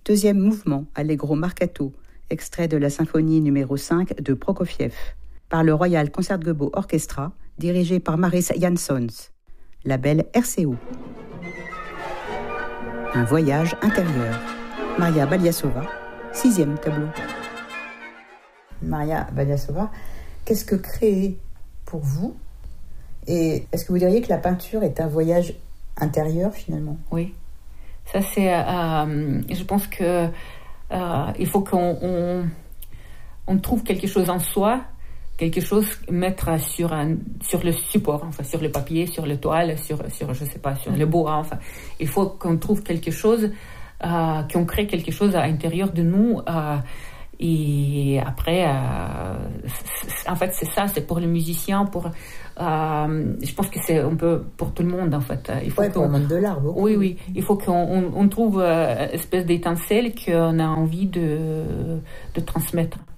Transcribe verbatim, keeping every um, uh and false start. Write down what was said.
Deuxième mouvement, Allegro marcato, extrait de la symphonie numéro cinq de Prokofiev, par le Royal Concertgebouw Orchestra, dirigé par Maris Jansons. Label R C O. Un voyage intérieur. Maria Baliasova, sixième tableau. Maria Baliasova, qu'est-ce que créer pour vous ? Et est-ce que vous diriez que la peinture est un voyage intérieur finalement ? Oui, ça c'est. Euh, je pense que euh, il faut qu'on on, on trouve quelque chose en soi, quelque chose mettre sur un sur le support, enfin sur le papier, sur le toile, sur sur je sais pas sur le bois. Enfin, il faut qu'on trouve quelque chose, euh, qu'on crée quelque chose à l'intérieur de nous. Euh, Et après, euh, en fait, c'est ça, c'est pour les musiciens, pour, euh, je pense que c'est un peu pour tout le monde, en fait. Il faut ouais, pour le monde de l'art, beaucoup. Oui, oui. Il faut qu'on on, on trouve une espèce d'étincelle qu'on a envie de, de transmettre.